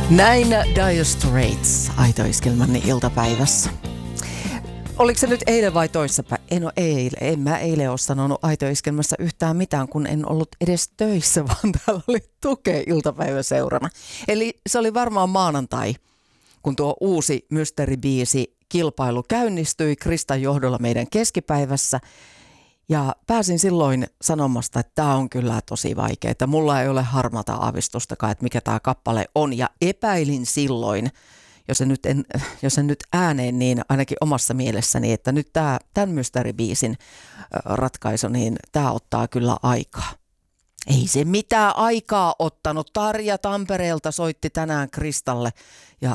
Näin Dire Straits Aito-iskelmän iltapäivässä. Oliko se nyt eilen vai toissapäivä? En mä eilen ole sanonut Aito-iskelmässä yhtään mitään, kun en ollut edes töissä, vaan täällä oli Tukee iltapäiväseurana. Eli se oli varmaan maanantai, kun tuo uusi mysteeribiisi kilpailu käynnistyi Kristan johdolla meidän keskipäivässä. Ja pääsin silloin sanomasta, että tämä on kyllä tosi vaikeaa. Mulla ei ole harmata aavistustakaan, että mikä tämä kappale on. Ja epäilin silloin, jos en nyt ääneen, niin ainakin omassa mielessäni, että nyt tämän mysteeribiisin ratkaisu, niin tämä ottaa kyllä aikaa. Ei se mitään aikaa ottanut. Tarja Tampereelta soitti tänään Kristalle ja